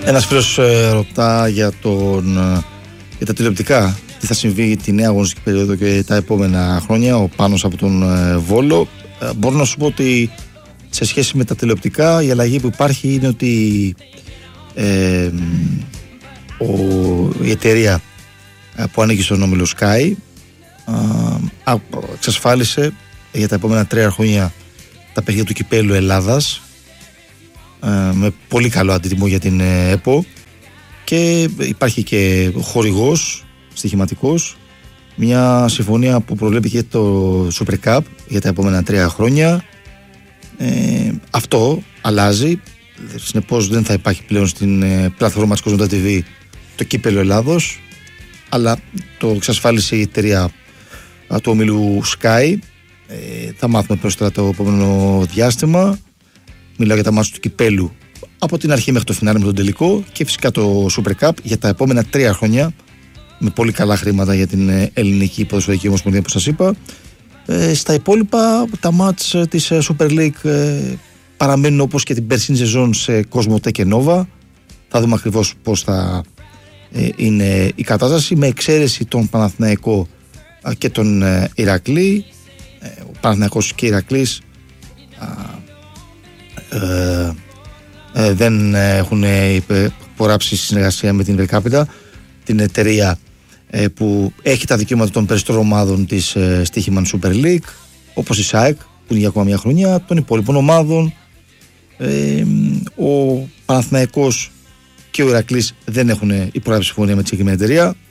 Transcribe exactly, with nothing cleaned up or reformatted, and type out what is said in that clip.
Ένας φίλος ε, ρωτά για, τον, ε, για τα τηλεοπτικά, τι θα συμβεί τη νέα αγωνιστική περίοδο και τα επόμενα χρόνια. Ο Πάνος από τον ε, Βόλο. Ε, μπορώ να σου πω ότι σε σχέση με τα τηλεοπτικά η αλλαγή που υπάρχει είναι ότι ε, ο, η εταιρεία που ανήκει στον όμιλο Sky ε, εξασφάλισε για τα επόμενα τρία χρόνια τα παιχνίδια του κυπέλλου Ελλάδας με πολύ καλό αντίτιμο για την ΕΠΟ, και υπάρχει και χορηγός στοιχηματικός, μια συμφωνία που προβλέπει και το Super Cup για τα επόμενα τρία χρόνια. ε, αυτό αλλάζει, συνεπώς δεν θα υπάρχει πλέον στην πλατφόρμα της Κοσμοτέ τι βι το κύπελλο Ελλάδος, αλλά το εξασφάλισε η εταιρεία του ομίλου Sky. ε, θα μάθουμε περισσότερα το επόμενο διάστημα. Μιλάω για τα μάτια του κυπέλλου από την αρχή μέχρι το φινάλε με τον τελικό, και φυσικά το Super Cup για τα επόμενα τρία χρόνια με πολύ καλά χρήματα για την ελληνική ποδοσφαιρική ομοσπονδία που σας είπα. Ε, στα υπόλοιπα τα μάτς της Super League ε, παραμένουν όπως και την περσίνη σεζόν σε Κοσμοτέ και Nova. Θα δούμε ακριβώς πώς θα ε, είναι η κατάσταση, με εξαίρεση τον Παναθηναϊκό ε, και τον ε, Ηρακλή. Ε, ο Παναθηναϊκός και Ηρακλής Ε, ε, δεν έχουν υπογράψει συνεργασία με την Βερκάπιτα, την εταιρεία ε, που έχει τα δικαιώματα των περισσότερων ομάδων της ε, Στοίχημαν Super League, όπως η ΣΑΕΚ που είναι για ακόμα μια χρονιά, των υπόλοιπων ομάδων. ε, ο Παναθηναϊκός και ο Ηρακλής δεν έχουν υπογράψει συμφωνία με τη συγκεκριμένη εταιρεία.